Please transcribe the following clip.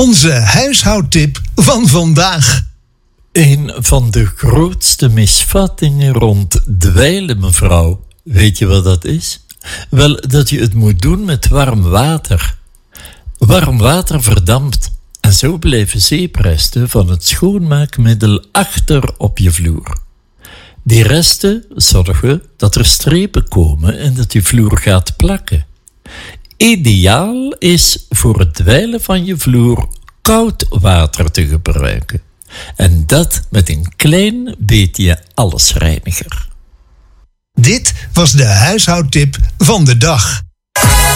Onze huishoudtip van vandaag. Een van de grootste misvattingen rond dweilen, mevrouw. Weet je wat dat is? Wel, dat je het moet doen met warm water. Warm water verdampt en zo blijven zeepresten van het schoonmaakmiddel achter op je vloer. Die resten zorgen dat er strepen komen en dat je vloer gaat plakken. Ideaal is voor het dweilen van je vloer koud water te gebruiken. En dat met een klein beetje allesreiniger. Dit was de huishoudtip van de dag.